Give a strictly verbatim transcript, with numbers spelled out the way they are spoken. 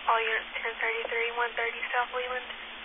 All units ten thirty-three, one thirty South Leland.